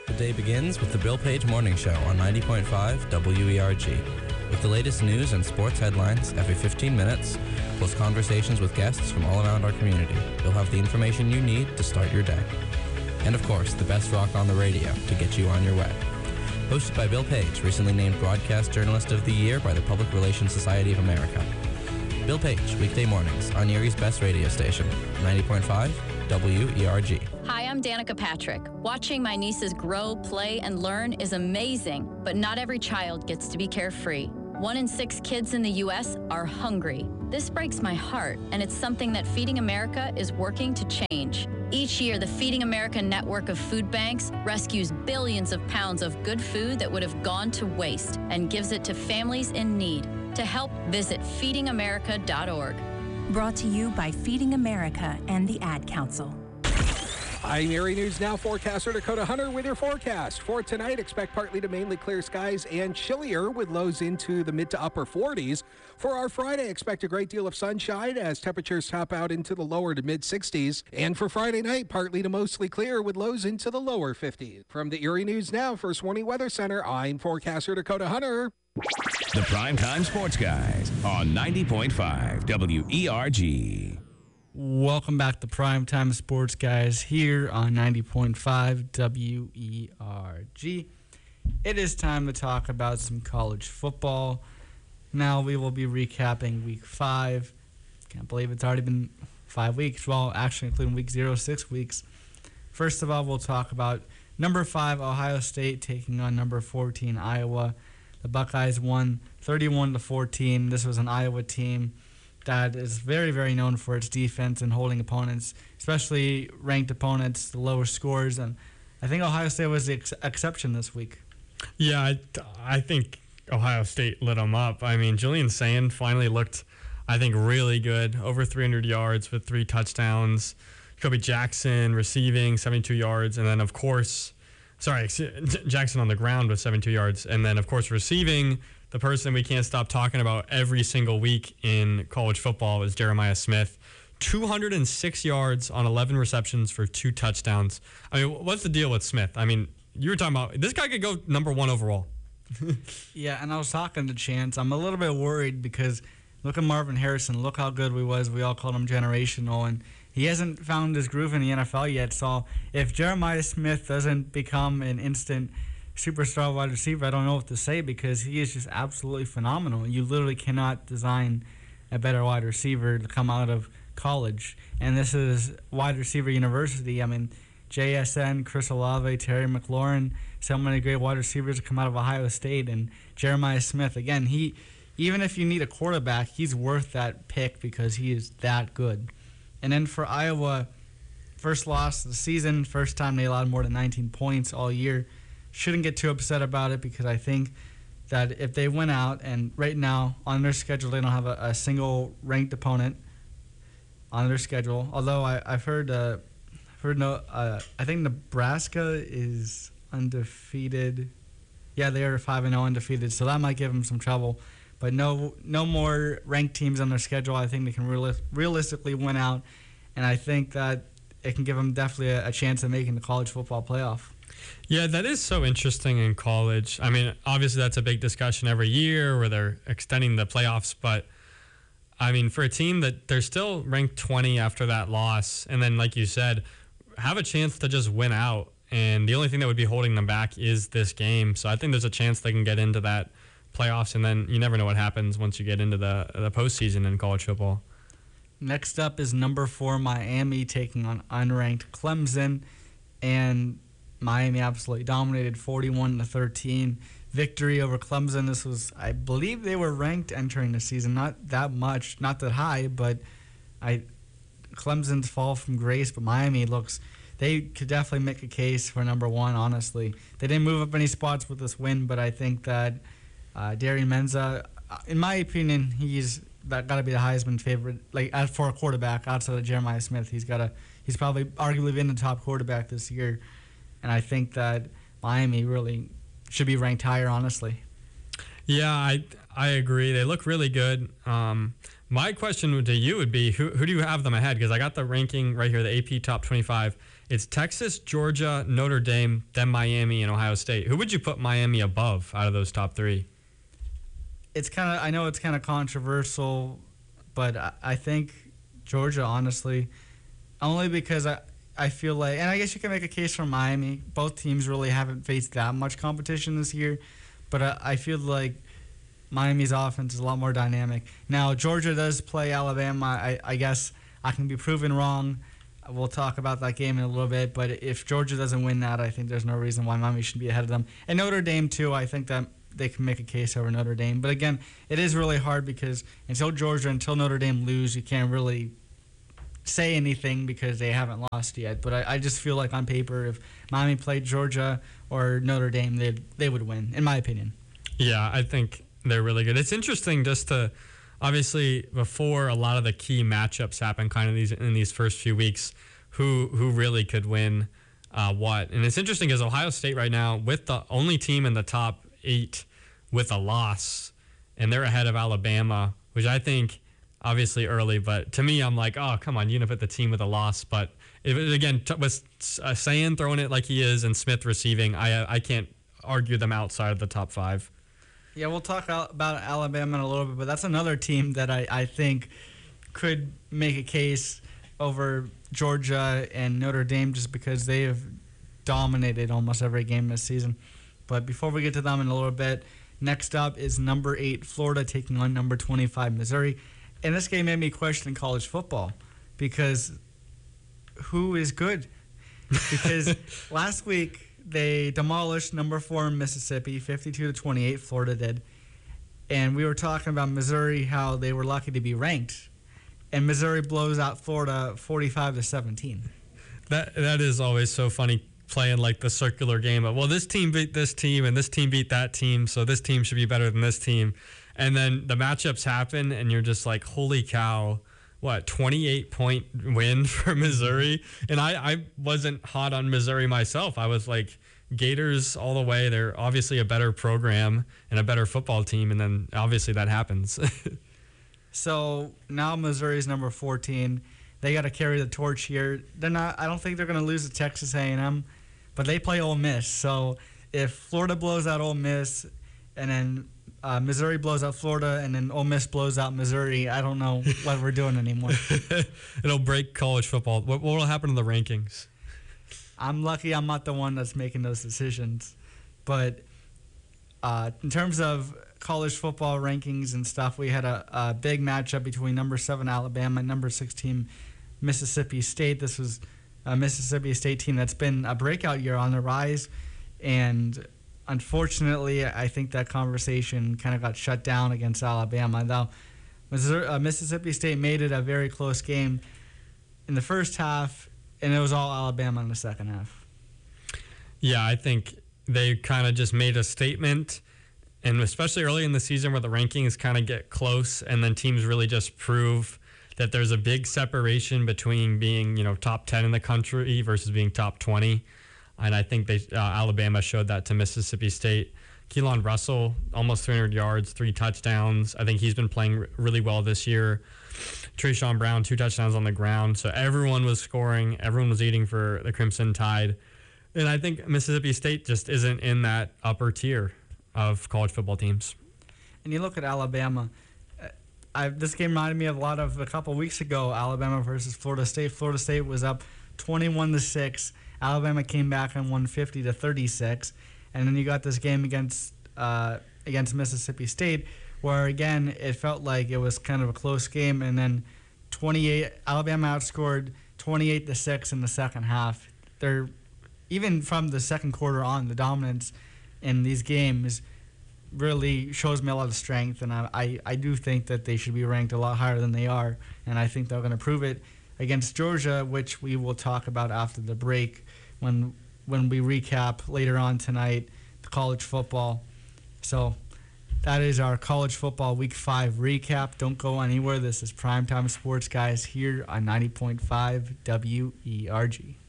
The day begins with the Bill Page Morning Show on 90.5 WERG. With the latest news and sports headlines every 15 minutes, plus conversations with guests from all around our community, you'll have the information you need to start your day. And of course, the best rock on the radio to get you on your way. Hosted by Bill Page, recently named Broadcast Journalist of the Year by the Public Relations Society of America. Bill Page, weekday mornings on Erie's best radio station, 90.5 WERG. Hi, I'm Danica Patrick. Watching my nieces grow, play, and learn is amazing, but not every child gets to be carefree. 1 in 6 kids in the U.S. are hungry. This breaks my heart, and it's something that Feeding America is working to change. Each year, the Feeding America network of food banks rescues billions of pounds of good food that would have gone to waste and gives it to families in need. To help, visit feedingamerica.org. Brought to you by Feeding America and the Ad Council. I'm Erie News Now forecaster Dakota Hunter with your forecast. For tonight, expect partly to mainly clear skies and chillier with lows into the mid to upper 40s. For our Friday, expect a great deal of sunshine as temperatures top out into the lower to mid 60s. And for Friday night, partly to mostly clear with lows into the lower 50s. From the Erie News Now First Warning Weather Center, I'm forecaster Dakota Hunter. The Primetime Sports Guys on 90.5 WERG. Welcome back to Primetime Sports Guys here on 90.5 WERG. It is time to talk about some college football. Now we will be recapping Week 5. Can't believe it's already been 5 weeks. Well, actually including Week 0, 6 weeks. First of all, we'll talk about number 5 Ohio State taking on number 14 Iowa. The Buckeyes won 31-14. This was an Iowa team that is very, very known for its defense and holding opponents, especially ranked opponents, the lower scores. And I think Ohio State was the exception this week. Yeah, I think Ohio State lit them up. I mean, Julian Sand finally looked, I think, really good. Over 300 yards with 3 touchdowns. Kobe Jackson receiving 72 yards. And then, of course, Jackson on the ground with 72 yards. And then, of course, receiving, the person we can't stop talking about every single week in college football is Jeremiah Smith. 206 yards on 11 receptions for 2 touchdowns. I mean, what's the deal with Smith? I mean, you were talking about this guy could go number 1 overall. Yeah, and I was talking to Chance. I'm a little bit worried because look at Marvin Harrison. Look how good we was. We all called him generational, and he hasn't found his groove in the NFL yet. So if Jeremiah Smith doesn't become an instant superstar wide receiver, I don't know what to say because he is just absolutely phenomenal. You literally cannot design a better wide receiver to come out of college. And this is wide receiver university. I mean, JSN, Chris Olave, Terry McLaurin, so many great wide receivers come out of Ohio State. And Jeremiah Smith, again, even if you need a quarterback, he's worth that pick because he is that good. And then for Iowa, first loss of the season, first time they allowed more than 19 points all year. Shouldn't get too upset about it because I think that if they went out and right now on their schedule they don't have a single ranked opponent on their schedule. Although I've heard I think Nebraska is undefeated. Yeah, they are 5-0 undefeated, so that might give them some trouble. But no more ranked teams on their schedule. I think they can realistically win out, and I think that it can give them definitely a chance of making the college football playoff. Yeah, that is so interesting in college. I mean, obviously that's a big discussion every year where they're extending the playoffs. But, I mean, for a team that they're still ranked 20 after that loss, and then, like you said, have a chance to just win out. And the only thing that would be holding them back is this game. So I think there's a chance they can get into that playoffs. And then you never know what happens once you get into the postseason in college football. Next up is number 4 Miami taking on unranked Clemson. And Miami absolutely dominated 41-13 victory over Clemson. This was, I believe they were ranked entering the season, not that much, not that high, but Clemson's fall from grace, but Miami they could definitely make a case for number 1, honestly. They didn't move up any spots with this win, but I think that Darian Menza, in my opinion, he's got to be the Heisman favorite. Like for a quarterback outside of Jeremiah Smith, he's probably arguably been the top quarterback this year. And I think that Miami really should be ranked higher, honestly. Yeah, I agree. They look really good. My question to you would be, who do you have them ahead? Because I got the ranking right here, the AP Top 25. It's Texas, Georgia, Notre Dame, then Miami and Ohio State. Who would you put Miami above out of those top three? I know it's kind of controversial, but I think Georgia, honestly, only because I feel like, and I guess you can make a case for Miami. Both teams really haven't faced that much competition this year, but I feel like Miami's offense is a lot more dynamic. Now, Georgia does play Alabama. I guess I can be proven wrong. We'll talk about that game in a little bit, but if Georgia doesn't win that, I think there's no reason why Miami should be ahead of them. And Notre Dame, too, I think that they can make a case over Notre Dame. But again, it is really hard because until Notre Dame lose, you can't really say anything because they haven't lost yet. But I just feel like on paper, if Miami played Georgia or Notre Dame, they would win, in my opinion. Yeah, I think they're really good. It's interesting just to, obviously, before a lot of the key matchups happen kind of in these first few weeks, who really could win what. And it's interesting because Ohio State right now, with the only team in the top 8 with a loss, and they're ahead of Alabama, which I think obviously early, but to me I'm like, oh come on, you gonna put the team with a loss. But with Sayan throwing it like he is and Smith receiving, I can't argue them outside of the top 5. Yeah, we'll talk about Alabama in a little bit, but that's another team that I think could make a case over Georgia and Notre Dame just because they have dominated almost every game this season. But before we get to them in a little bit, next up is number 8 Florida taking on number 25 Missouri. And this game made me question college football because who is good? Because last week they demolished number 4 Mississippi, 52-28, Florida did. And we were talking about Missouri, how they were lucky to be ranked. And Missouri blows out Florida 45-17. That is always so funny, playing like the circular game of, well, this team beat this team and this team beat that team, so this team should be better than this team. And then the matchups happen and you're just like, holy cow, what, 28-point win for Missouri? And I wasn't hot on Missouri myself. I was like, Gators all the way. They're obviously a better program and a better football team, and then obviously that happens. So now Missouri's number 14. They got to carry the torch here. I don't think they're going to lose to Texas A&M, but they play Ole Miss. So if Florida blows out Ole Miss and then Missouri blows out Florida and then Ole Miss blows out Missouri, I don't know what we're doing anymore. It'll break college football. What will happen to the rankings? I'm lucky I'm not the one that's making those decisions. But in terms of college football rankings and stuff, we had a big matchup between number 7 Alabama and number 16 Mississippi State. This was a Mississippi State team that's been a breakout year on the rise, and unfortunately I think that conversation kind of got shut down against Alabama. Though Mississippi State made it a very close game in the first half, and it was all Alabama in the second half. Yeah, I think they kind of just made a statement, and especially early in the season where the rankings kind of get close and then teams really just prove that there's a big separation between being, top 10 in the country versus being top 20. And I think Alabama showed that to Mississippi State. Keelan Russell, almost 300 yards, 3 touchdowns. I think he's been playing really well this year. Trayshawn Brown, 2 touchdowns on the ground. So everyone was scoring. Everyone was eating for the Crimson Tide. And I think Mississippi State just isn't in that upper tier of college football teams. And you look at Alabama. This game reminded me of a couple weeks ago, Alabama versus Florida State. Florida State was up 21-6. Alabama came back and won 50-36. And then you got this game against Mississippi State, where again it felt like it was kind of a close game, and then Alabama outscored 28-6 in the second half. They're even from the second quarter on, the dominance in these games really shows me a lot of strength, and I do think that they should be ranked a lot higher than they are, and I think they're going to prove it against Georgia, which we will talk about after the break when we recap later on tonight the college football. So that is our college football Week 5 recap. Don't go anywhere. This is Primetime Sports Guys here on 90.5 WERG.